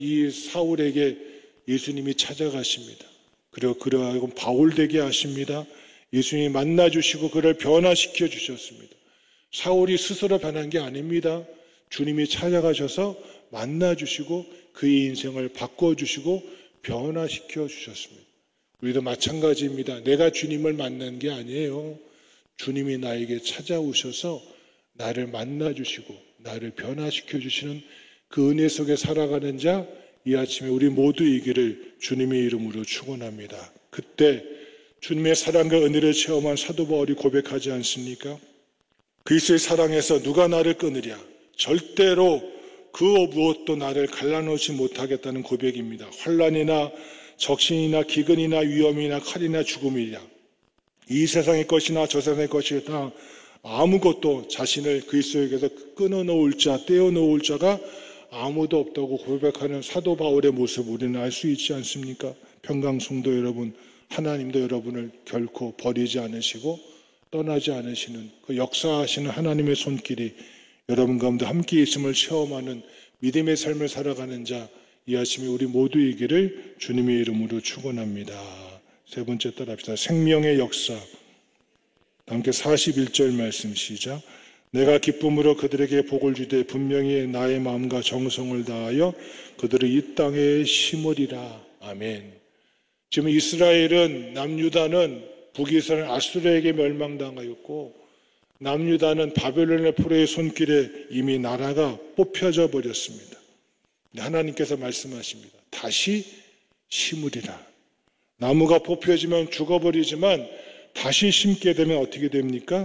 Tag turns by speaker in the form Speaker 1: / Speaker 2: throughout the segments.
Speaker 1: 이 사울에게 예수님이 찾아가십니다. 그리고 그러하여 바울 되게 하십니다. 예수님이 만나주시고 그를 변화시켜 주셨습니다. 사울이 스스로 변한 게 아닙니다. 주님이 찾아가셔서 만나주시고 그의 인생을 바꿔주시고 변화시켜 주셨습니다. 우리도 마찬가지입니다. 내가 주님을 만난 게 아니에요. 주님이 나에게 찾아오셔서 나를 만나주시고 나를 변화시켜 주시는 그 은혜 속에 살아가는 자, 이 아침에 우리 모두이기를 주님의 이름으로 축원합니다. 그때 주님의 사랑과 은혜를 체험한 사도 바울이 고백하지 않습니까? 그리스도의 사랑에서 누가 나를 끊으랴? 절대로 그 무엇도 나를 갈라놓지 못하겠다는 고백입니다. 환난이나 적신이나 기근이나 위험이나 칼이나 죽음이랴. 이 세상의 것이나 저 세상의 것이나 아무것도 자신을 그리스도에게서 끊어놓을 자, 떼어놓을 자가 아무도 없다고 고백하는 사도 바울의 모습 우리는 알 수 있지 않습니까? 평강성도 여러분, 하나님도 여러분을 결코 버리지 않으시고 떠나지 않으시는 그 역사하시는 하나님의 손길이 여러분 가운데 함께 있음을 체험하는 믿음의 삶을 살아가는 자, 이 아침에 우리 모두이기를 주님의 이름으로 축원합니다. 세 번째 따라합시다. 생명의 역사. 함께 41절 말씀 시작. 내가 기쁨으로 그들에게 복을 주되 분명히 나의 마음과 정성을 다하여 그들을 이 땅에 심으리라. 아멘. 지금 이스라엘은, 남유다는 북이스라엘 아수르에게 멸망당하였고 남유다는 바벨론의 포로의 손길에 이미 나라가 뽑혀져 버렸습니다. 하나님께서 말씀하십니다. 다시 심으리라. 나무가 뽑혀지면 죽어버리지만 다시 심게 되면 어떻게 됩니까?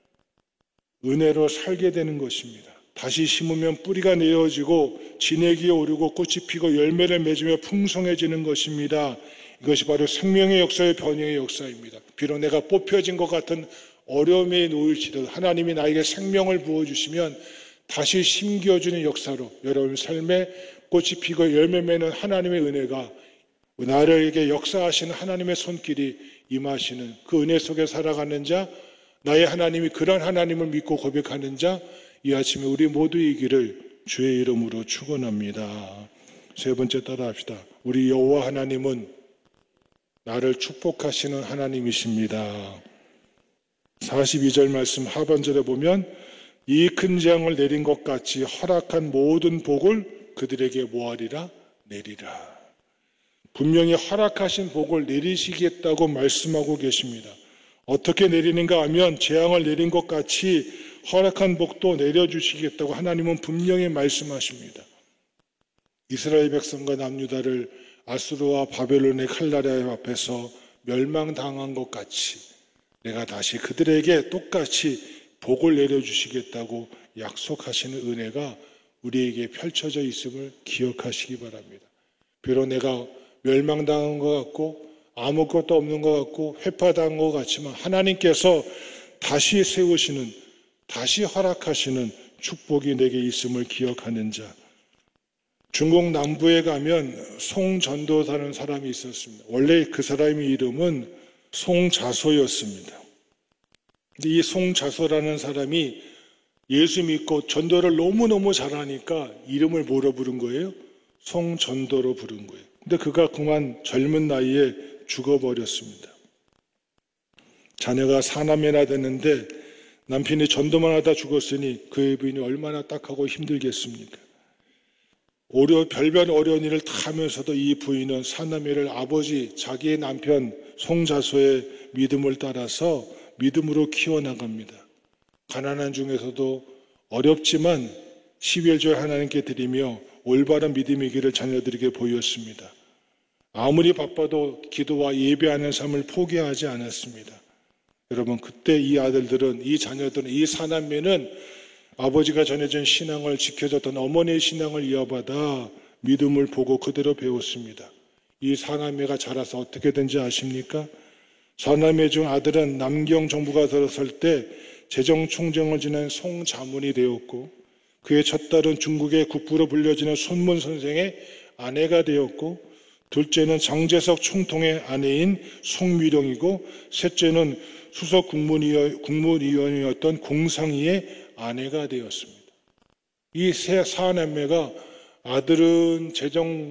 Speaker 1: 은혜로 살게 되는 것입니다. 다시 심으면 뿌리가 내어지고 진액이 오르고 꽃이 피고 열매를 맺으며 풍성해지는 것입니다. 이것이 바로 생명의 역사의 변형의 역사입니다. 비록 내가 뽑혀진 것 같은 어려움에 놓일지라도 하나님이 나에게 생명을 부어주시면 다시 심겨주는 역사로 여러분 삶에 꽃이 피고 열매 맺는 하나님의 은혜가 나에게 역사하시는 하나님의 손길이 임하시는 그 은혜 속에 살아가는 자, 나의 하나님이 그런 하나님을 믿고 고백하는 자, 이 아침에 우리 모두이기를 주의 이름으로 축원합니다. 세 번째 따라합시다. 우리 여호와 하나님은 나를 축복하시는 하나님이십니다. 42절 말씀 하반절에 보면 이 큰 재앙을 내린 것 같이 허락한 모든 복을 그들에게 뭐하리라? 내리라. 분명히 허락하신 복을 내리시겠다고 말씀하고 계십니다. 어떻게 내리는가 하면 재앙을 내린 것 같이 허락한 복도 내려주시겠다고 하나님은 분명히 말씀하십니다. 이스라엘 백성과 남유다를 아수르와 바벨론의 칼날의 앞에서 멸망당한 것 같이 내가 다시 그들에게 똑같이 복을 내려주시겠다고 약속하시는 은혜가 우리에게 펼쳐져 있음을 기억하시기 바랍니다. 비록 내가 멸망당한 것 같고 아무것도 없는 것 같고 회파당한 것 같지만 하나님께서 다시 세우시는, 다시 허락하시는 축복이 내게 있음을 기억하는 자. 중국 남부에 가면 송전도사라는 사람이 있었습니다. 원래 그 사람의 이름은 송자소였습니다. 근데 이 송자소라는 사람이 예수 믿고 전도를 너무너무 잘하니까 이름을 뭐로 부른 거예요? 송전도로 부른 거예요. 근데 그가 그만 젊은 나이에 죽어버렸습니다. 자녀가 4남매나 됐는데 남편이 전도만 하다 죽었으니 그의 부인이 얼마나 딱하고 힘들겠습니까? 별별 어려운 일을 다 하면서도 이 부인은 4남매를 아버지 자기의 남편 송자소의 믿음을 따라서 믿음으로 키워나갑니다. 가난한 중에서도 어렵지만 12월 하나님께 드리며 올바른 믿음의 길을 자녀들에게 보였습니다. 아무리 바빠도 기도와 예배하는 삶을 포기하지 않았습니다. 여러분, 그때 이 아들들은, 이 자녀들은, 이 4남매는 아버지가 전해준 신앙을 지켜줬던 어머니의 신앙을 이어받아 믿음을 보고 그대로 배웠습니다. 이 4남매가 자라서 어떻게 된지 아십니까? 4남매 중 아들은 남경 정부가 들어설 때 재정총정을 지낸 송자문이 되었고, 그의 첫 딸은 중국의 국부로 불려지는 손문 선생의 아내가 되었고, 둘째는 장제석 총통의 아내인 송미령이고, 셋째는 수석 국무위원이었던 공상희의 아내가 되었습니다. 이 세 4남매가 아들은 재정